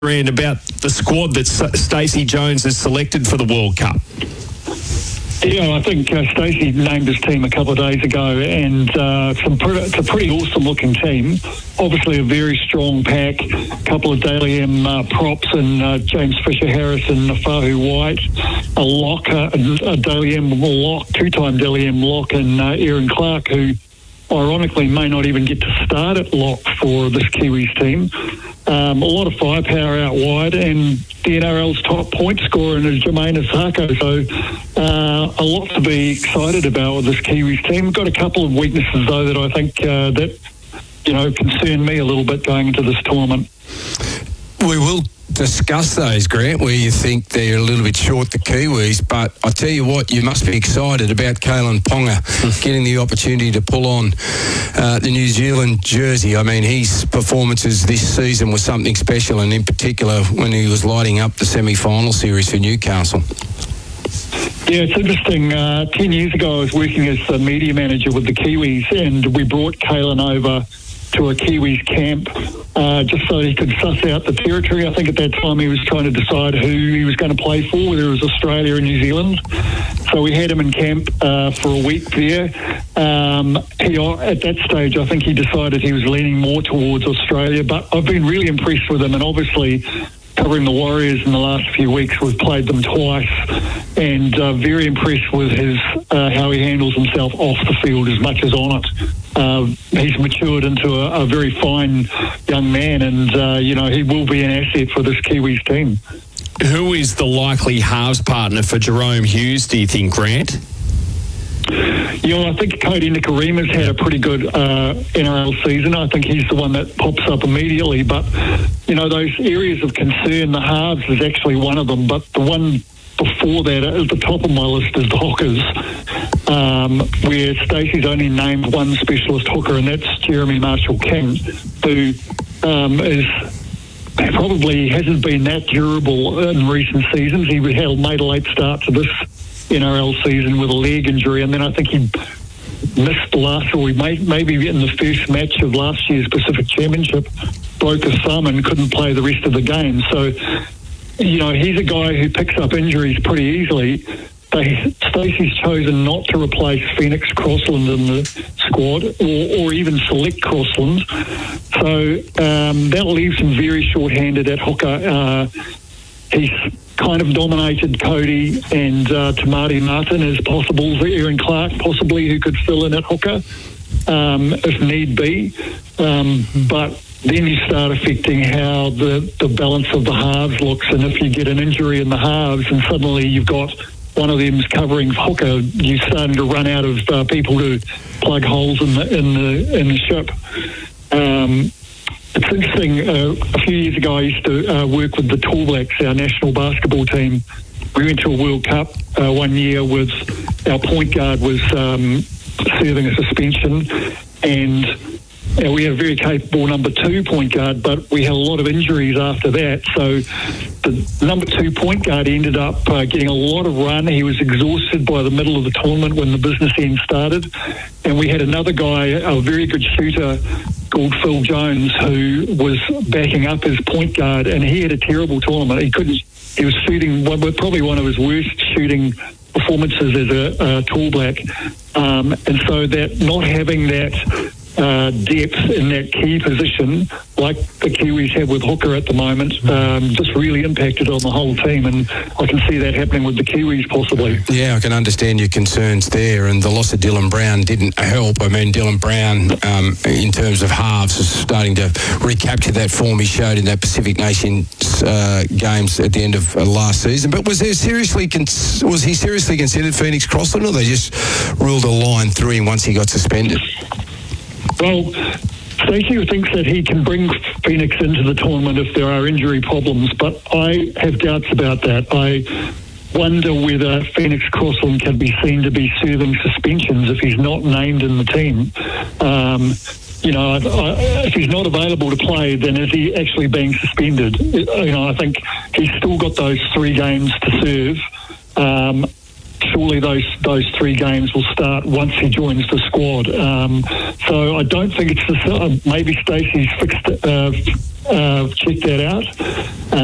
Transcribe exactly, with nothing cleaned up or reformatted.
Grant, about the squad that Stacey Jones has selected for the World Cup? Yeah, I think uh, Stacey named his team a couple of days ago, and uh, some pretty, it's a pretty awesome-looking team. Obviously, a very strong pack. A couple of Dally M uh, props, and uh, James Fisher-Harris and Nafahu White. A lock, uh, a Dally M lock, two-time Dally M lock, and uh, Aaron Clark, who ironically may not even get to start at lock for this Kiwis team. Um, a lot of firepower out wide, and the N R L's top point scorer is Jermaine Asako. So uh, a lot to be excited about with this Kiwis team. We've got a couple of weaknesses, though, that I think uh, that, you know, concern me a little bit going into this tournament. We will discuss those, Grant, where you think they're a little bit short, the Kiwis, but I tell you what, you must be excited about Kalen Ponga getting the opportunity to pull on uh, the New Zealand jersey. I mean, his performances this season was something special, and in particular when he was lighting up the semi-final series for Newcastle. Yeah, it's interesting. Uh, ten years ago, I was working as the media manager with the Kiwis, and we brought Kalen over to a Kiwis camp uh, just so he could suss out the territory. I think at that time he was trying to decide who he was going to play for, whether it was Australia or New Zealand. So we had him in camp uh, for a week there. Um, he, at that stage, I think he decided he was leaning more towards Australia, but I've been really impressed with him, and obviously covering the Warriors in the last few weeks, we've played them twice, and uh, very impressed with his uh, how he handles himself off the field as much as on it. Uh, he's matured into a, a very fine young man, and uh, you know, he will be an asset for this Kiwis team. Who is the likely halves partner for Jerome Hughes, do you think, Grant? You know, I think Cody Nikorima's had a pretty good uh, N R L season. I think he's the one that pops up immediately. But, you know, those areas of concern, the halves is actually one of them. But the one before that, at the top of my list, is the hookers, um, where Stacey's only named one specialist hooker, and that's Jeremy Marshall-King, who um, is... probably hasn't been that durable in recent seasons. He had made a late start to this N R L season with a leg injury, and then I think he missed last, or he may, maybe in the first match of last year's Pacific Championship, broke his thumb and couldn't play the rest of the game. So, you know, he's a guy who picks up injuries pretty easily. They, Stacey's chosen not to replace Phoenix Crossland in the squad, or, or even select Crossland. So um, that leaves him very short-handed at hooker. Uh, he's kind of dominated Cody and uh, Tamati Martin as possibles. Aaron Clark possibly, who could fill in at hooker um, if need be. Um, but then you start affecting how the, the balance of the halves looks, and if you get an injury in the halves and suddenly you've got one of them's covering hooker, you're starting to run out of uh, people to plug holes in the in the in the ship. Um, it's interesting. Uh, a few years ago, I used to uh, work with the Tall Blacks, our national basketball team. We went to a World Cup uh, one year with our point guard was um, serving a suspension, and Uh, we had a very capable number two point guard, but we had a lot of injuries after that. So the number two point guard ended up uh, getting a lot of run. He was exhausted by the middle of the tournament when the business end started. And we had another guy, a very good shooter called Phil Jones, who was backing up his point guard, and he had a terrible tournament. He couldn't, he was shooting one, probably one of his worst shooting performances as a, a Tall Black. Um, and so that not having that Uh, depth in that key position, like the Kiwis have with hooker at the moment, um, just really impacted on the whole team, and I can see that happening with the Kiwis possibly. Yeah, I can understand your concerns there, and the loss of Dylan Brown didn't help. I mean, Dylan Brown, um, in terms of halves, is starting to recapture that form he showed in that Pacific Nations uh, games at the end of uh, last season. But was there seriously con- was he seriously considered Phoenix Crossland, or they just ruled a line through him once he got suspended? Well, Stacey thinks that he can bring Phoenix into the tournament if there are injury problems, but I have doubts about that. I wonder whether Phoenix Crossland can be seen to be serving suspensions if he's not named in the team. Um, you know, I, if he's not available to play, then is he actually being suspended? You know, I think he's still got those three games to serve. Um, surely those those three games will start once he joins the squad. Um, so I don't think it's the, uh, maybe Stacey's fixed uh, uh, checked that out.